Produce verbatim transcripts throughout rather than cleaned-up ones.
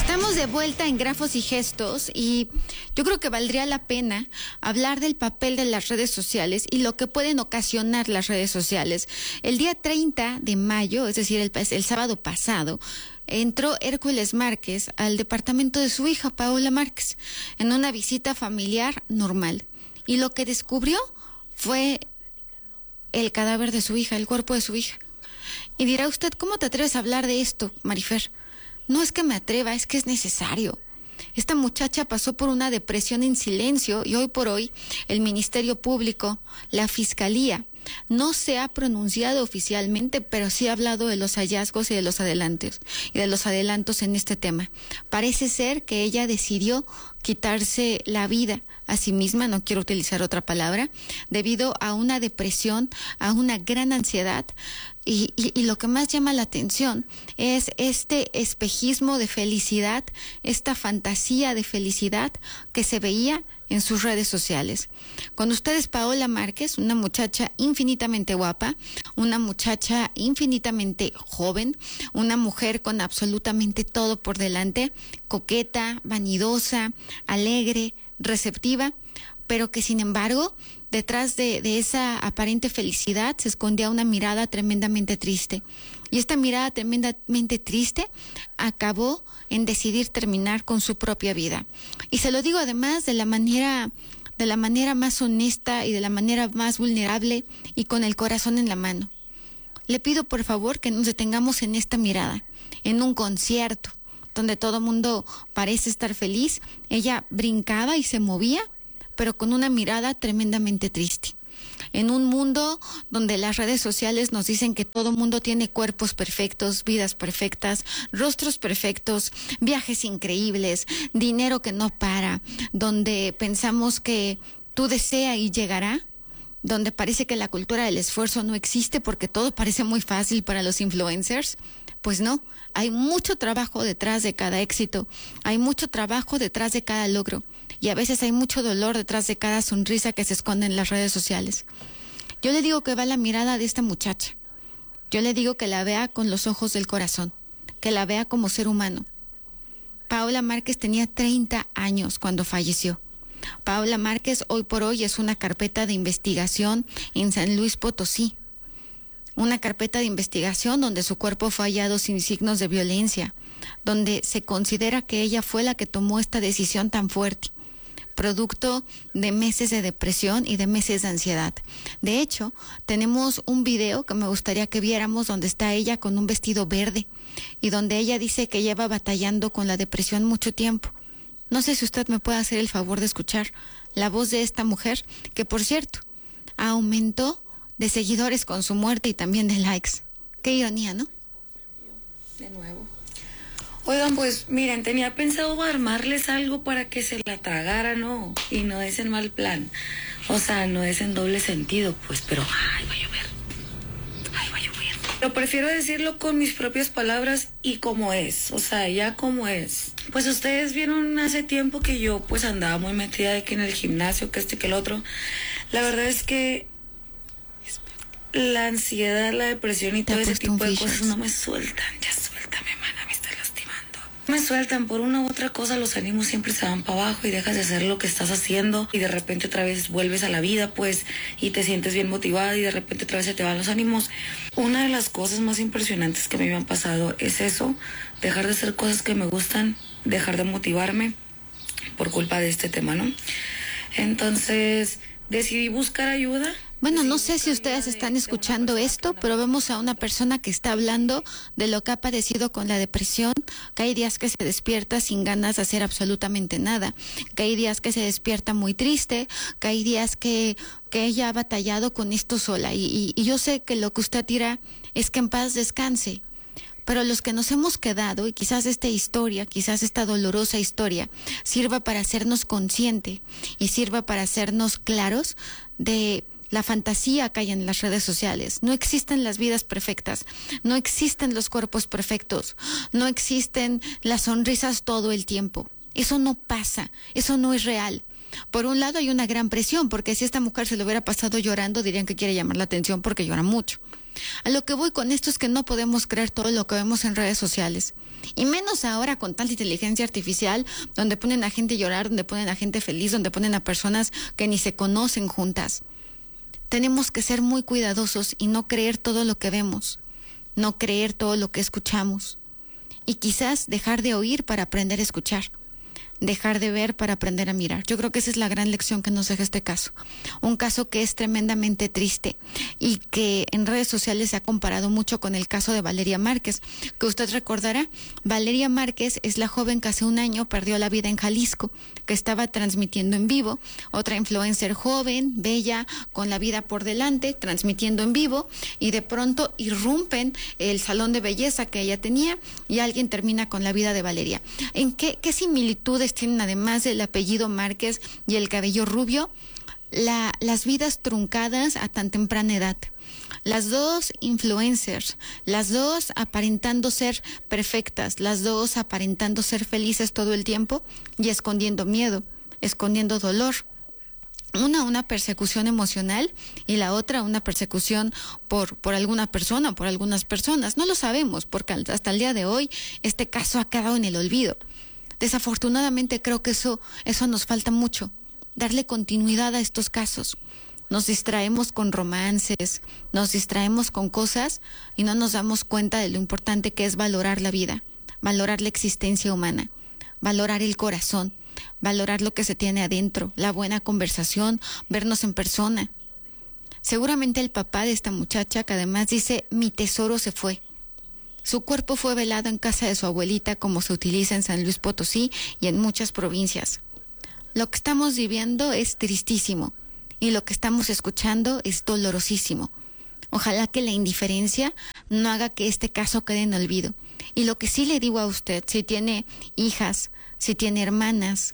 Estamos de vuelta en Grafos y Gestos y yo creo que valdría la pena hablar del papel de las redes sociales y lo que pueden ocasionar las redes sociales. El día treinta de mayo, es decir, el, el sábado pasado, entró Hércules Márquez al departamento de su hija, Paola Márquez, en una visita familiar normal. Y lo que descubrió fue el cadáver de su hija, el cuerpo de su hija. Y dirá usted, ¿cómo te atreves a hablar de esto, Marifer? No es que me atreva, es que es necesario. Esta muchacha pasó por una depresión en silencio y hoy por hoy el Ministerio Público, la Fiscalía, no se ha pronunciado oficialmente, pero sí ha hablado de los hallazgos y de los adelantos, y de los adelantos en este tema. Parece ser que ella decidió quitarse la vida a sí misma, no quiero utilizar otra palabra, debido a una depresión, a una gran ansiedad. Y, y, y lo que más llama la atención es este espejismo de felicidad, esta fantasía de felicidad que se veía en sus redes sociales. Con ustedes, Paola Márquez, una muchacha infinitamente guapa, una muchacha infinitamente joven, una mujer con absolutamente todo por delante, coqueta, vanidosa, alegre, receptiva, pero que sin embargo, detrás de, de esa aparente felicidad se escondía una mirada tremendamente triste. Y esta mirada tremendamente triste acabó en decidir terminar con su propia vida. Y se lo digo además de la manera, de la manera más honesta y de la manera más vulnerable y con el corazón en la mano. Le pido por favor que nos detengamos en esta mirada, en un concierto donde todo el mundo parece estar feliz. Ella brincaba y se movía, pero con una mirada tremendamente triste. En un mundo donde las redes sociales nos dicen que todo mundo tiene cuerpos perfectos, vidas perfectas, rostros perfectos, viajes increíbles, dinero que no para, donde pensamos que tú desea y llegará, donde parece que la cultura del esfuerzo no existe porque todo parece muy fácil para los influencers. Pues no, hay mucho trabajo detrás de cada éxito, hay mucho trabajo detrás de cada logro y a veces hay mucho dolor detrás de cada sonrisa que se esconde en las redes sociales. Yo le digo que va la mirada de esta muchacha, yo le digo que la vea con los ojos del corazón, que la vea como ser humano. Paola Márquez tenía treinta años cuando falleció. Paola Márquez hoy por hoy es una carpeta de investigación en San Luis Potosí. Una carpeta de investigación donde su cuerpo fue hallado sin signos de violencia, donde se considera que ella fue la que tomó esta decisión tan fuerte, producto de meses de depresión y de meses de ansiedad. De hecho, tenemos un video que me gustaría que viéramos donde está ella con un vestido verde y donde ella dice que lleva batallando con la depresión mucho tiempo. No sé si usted me puede hacer el favor de escuchar la voz de esta mujer, que por cierto, aumentó de seguidores con su muerte y también de likes. Qué ironía, ¿no? De nuevo. Oigan, pues miren, tenía pensado armarles algo para que se la tragaran, ¿no? Y no es en mal plan. O sea, no es en doble sentido, pues, pero ay, va a llover. Ay, va a llover. Pero prefiero decirlo con mis propias palabras y como es, o sea, ya como es. Pues ustedes vieron hace tiempo que yo pues andaba muy metida de que en el gimnasio, que este, que el otro. La verdad es que la ansiedad, la depresión y todo ese tipo de cosas no me sueltan. Ya suéltame, mana, me estás lastimando. No me sueltan, por una u otra cosa los ánimos siempre se van para abajo y dejas de hacer lo que estás haciendo y de repente otra vez vuelves a la vida, pues, y te sientes bien motivada y de repente otra vez se te van los ánimos. Una de las cosas más impresionantes que a mí me han pasado es eso, dejar de hacer cosas que me gustan, dejar de motivarme por culpa de este tema, ¿no? Entonces, decidí buscar ayuda. Bueno, no sé si ustedes están escuchando esto, pero vemos a una persona que está hablando de lo que ha padecido con la depresión, que hay días que se despierta sin ganas de hacer absolutamente nada, que hay días que se despierta muy triste, que hay días que, que ella ha batallado con esto sola. Y, y, y yo sé que lo que usted dirá es que en paz descanse. Pero los que nos hemos quedado, y quizás esta historia, quizás esta dolorosa historia, sirva para hacernos consciente y sirva para hacernos claros de la fantasía que hay en las redes sociales. No existen las vidas perfectas, no existen los cuerpos perfectos, no existen las sonrisas todo el tiempo. Eso no pasa, eso no es real. Por un lado hay una gran presión, porque si esta mujer se lo hubiera pasado llorando, dirían que quiere llamar la atención porque llora mucho. A lo que voy con esto es que no podemos creer todo lo que vemos en redes sociales. Y menos ahora con tanta inteligencia artificial, donde ponen a gente a llorar, donde ponen a gente feliz, donde ponen a personas que ni se conocen juntas. Tenemos que ser muy cuidadosos y no creer todo lo que vemos, no creer todo lo que escuchamos. Y quizás dejar de oír para aprender a escuchar. Dejar de ver para aprender a mirar. Yo creo que esa es la gran lección que nos deja este caso. Un caso que es tremendamente triste y que en redes sociales se ha comparado mucho con el caso de Valeria Márquez, que usted recordará. Valeria Márquez es la joven que hace un año perdió la vida en Jalisco, que estaba transmitiendo en vivo. Otra influencer joven, bella, con la vida por delante, transmitiendo en vivo, y de pronto irrumpen el salón de belleza que ella tenía y alguien termina con la vida de Valeria. ¿En qué, qué similitudes tienen, además del apellido Márquez y el cabello rubio? La, las vidas truncadas a tan temprana edad. Las dos influencers, las dos aparentando ser perfectas, las dos aparentando ser felices todo el tiempo y escondiendo miedo, escondiendo dolor. Una, una persecución emocional y la otra una persecución por, por alguna persona, por algunas personas. No lo sabemos porque hasta el día de hoy este caso ha quedado en el olvido. Desafortunadamente creo que eso, eso nos falta mucho, darle continuidad a estos casos. Nos distraemos con romances, nos distraemos con cosas y no nos damos cuenta de lo importante que es valorar la vida, valorar la existencia humana, valorar el corazón, valorar lo que se tiene adentro, la buena conversación, vernos en persona. Seguramente el papá de esta muchacha, que además dice, mi tesoro se fue. Su cuerpo fue velado en casa de su abuelita, como se utiliza en San Luis Potosí y en muchas provincias. Lo que estamos viviendo es tristísimo y lo que estamos escuchando es dolorosísimo. Ojalá que la indiferencia no haga que este caso quede en olvido. Y lo que sí le digo a usted, si tiene hijas, si tiene hermanas,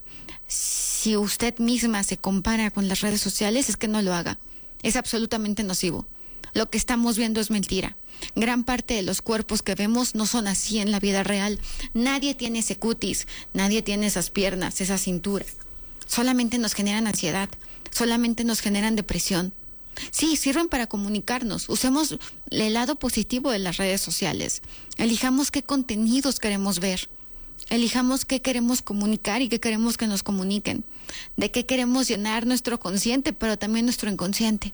si usted misma se compara con las redes sociales, es que no lo haga. Es absolutamente nocivo. Lo que estamos viendo es mentira. Gran parte de los cuerpos que vemos no son así en la vida real. Nadie tiene ese cutis, nadie tiene esas piernas, esa cintura. Solamente nos generan ansiedad, solamente nos generan depresión. Sí, sirven para comunicarnos. Usemos el lado positivo de las redes sociales. Elijamos qué contenidos queremos ver. Elijamos qué queremos comunicar y qué queremos que nos comuniquen. De qué queremos llenar nuestro consciente, pero también nuestro inconsciente.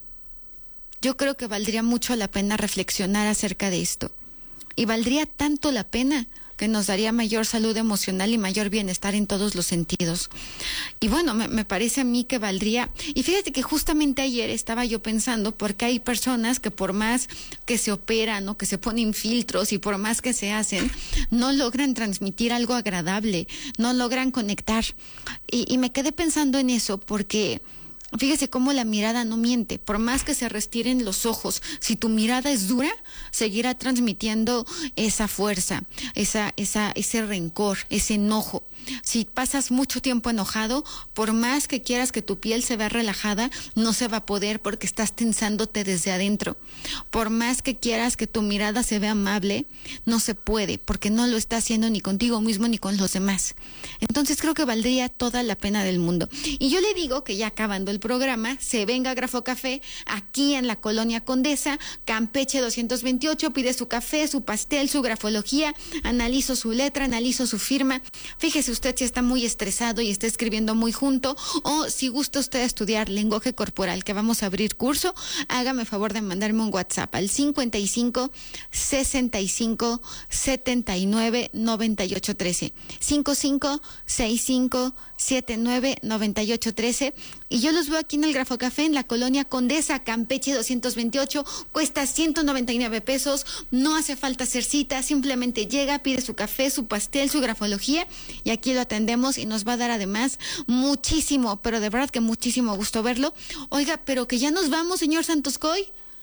Yo creo que valdría mucho la pena reflexionar acerca de esto. Y valdría tanto la pena que nos daría mayor salud emocional y mayor bienestar en todos los sentidos. Y bueno, me, me parece a mí que valdría... Y fíjate que justamente ayer estaba yo pensando, porque hay personas que por más que se operan o que se ponen filtros y por más que se hacen, no logran transmitir algo agradable, no logran conectar. Y, y me quedé pensando en eso porque... Fíjese cómo la mirada no miente. Por más que se restiren los ojos, si tu mirada es dura, seguirá transmitiendo esa fuerza, esa, esa, ese rencor, ese enojo. Si pasas mucho tiempo enojado, por más que quieras que tu piel se vea relajada, no se va a poder porque estás tensándote desde adentro. Por más que quieras que tu mirada se vea amable, no se puede porque no lo está haciendo ni contigo mismo ni con los demás. Entonces creo que valdría toda la pena del mundo. Y yo le digo que ya acabando el programa, se venga a Grafo Café aquí en la Colonia Condesa, Campeche doscientos veintiocho, pide su café, su pastel, su grafología, analizo su letra, analizo su firma. Fíjese usted si está muy estresado y está escribiendo muy junto, o si gusta usted estudiar lenguaje corporal, que vamos a abrir curso, hágame favor de mandarme un WhatsApp al cincuenta y cinco, sesenta y cinco, setenta y nueve, noventa y ocho trece, cincuenta y cinco, sesenta y cinco, setenta y nueve, noventa y ocho trece, y yo los veo aquí en el Grafo Café en la Colonia Condesa, Campeche doscientos veintiocho, cuesta ciento noventa y nueve pesos, no hace falta hacer cita, simplemente llega, pide su café, su pastel, su grafología, y aquí lo atendemos y nos va a dar además muchísimo, pero de verdad que muchísimo gusto verlo. Oiga, pero que ya nos vamos, señor Santos Coy.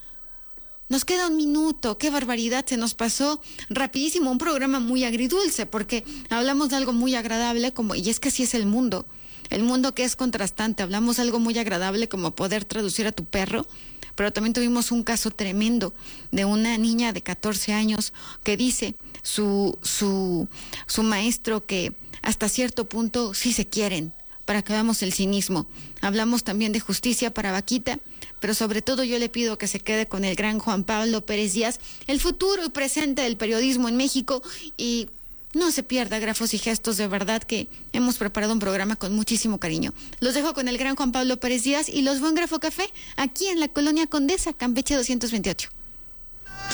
Nos queda un minuto, qué barbaridad, se nos pasó rapidísimo, un programa muy agridulce, porque hablamos de algo muy agradable, como y es que así es el mundo, el mundo que es contrastante, hablamos de algo muy agradable como poder traducir a tu perro, pero también tuvimos un caso tremendo de una niña de catorce años que dice su, su, su maestro que hasta cierto punto sí se quieren, para que veamos el cinismo. Hablamos también de justicia para Vaquita, pero sobre todo yo le pido que se quede con el gran Juan Pablo Pérez Díaz, el futuro y presente del periodismo en México, y no se pierda Grafos y Gestos, de verdad que hemos preparado un programa con muchísimo cariño. Los dejo con el gran Juan Pablo Pérez Díaz y los veo en Grafo Café, aquí en la Colonia Condesa, Campeche doscientos veintiocho.